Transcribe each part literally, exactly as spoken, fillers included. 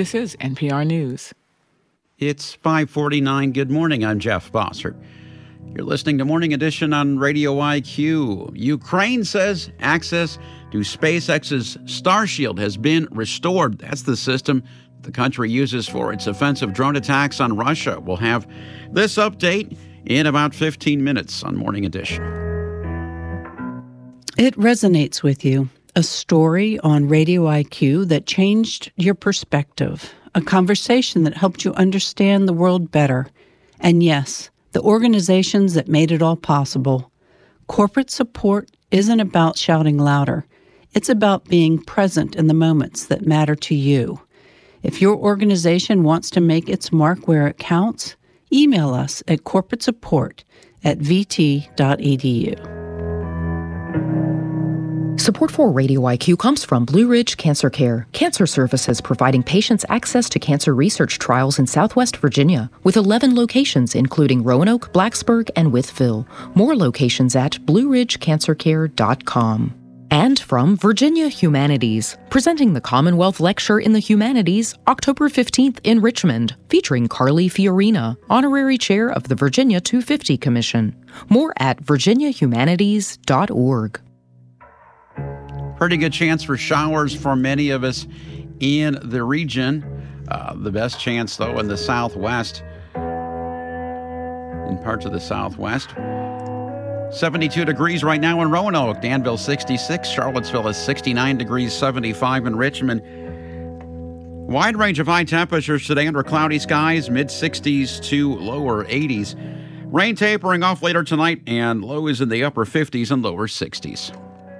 This is N P R News. It's five forty-nine. Good morning. I'm Jeff Bossert. You're listening to Morning Edition on Radio I Q. Ukraine says access to SpaceX's Starshield has been restored. That's the system the country uses for its offensive drone attacks on Russia. We'll have this update in about fifteen minutes on Morning Edition. It resonates with you. A story on Radio I Q that changed your perspective. A conversation that helped you understand the world better. And yes, the organizations that made it all possible. Corporate support isn't about shouting louder. It's about being present in the moments that matter to you. If your organization wants to make its mark where it counts, email us at corporate support at v t dot e d u. Support for Radio I Q comes from Blue Ridge Cancer Care, cancer services providing patients access to cancer research trials in Southwest Virginia, with eleven locations including Roanoke, Blacksburg, and Wytheville. More locations at blue ridge cancer care dot com. And from Virginia Humanities, presenting the Commonwealth Lecture in the Humanities October fifteenth in Richmond, featuring Carly Fiorina, Honorary Chair of the Virginia two fifty Commission. More at virginia humanities dot org. Pretty good chance for showers for many of us in the region. Uh, the best chance, though, in the southwest, in parts of the southwest. seventy-two degrees right now in Roanoke, Danville sixty-six, Charlottesville is sixty-nine degrees, seventy-five in Richmond. Wide range of high temperatures today under cloudy skies, mid-sixties to lower eighties. Rain tapering off later tonight and lows in the upper fifties and lower sixties.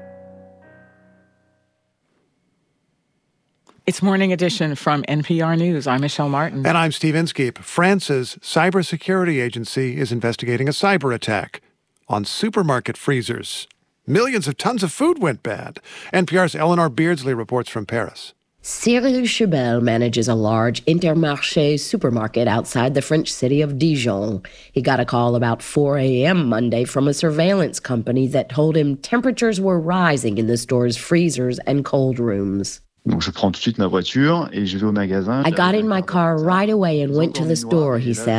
It's Morning Edition from N P R News. I'm Michelle Martin. And I'm Steve Inskeep. France's cybersecurity agency is investigating a cyber attack on supermarket freezers. Millions of tons of food went bad. N P R's Eleanor Beardsley reports from Paris. Cyril Chubel manages a large Intermarché supermarket outside the French city of Dijon. He got a call about four a.m. Monday from a surveillance company that told him temperatures were rising in the store's freezers and cold rooms. Donc je prends tout de suite ma voiture et je vais au magasin. I got in my car right away and went to the store, he said.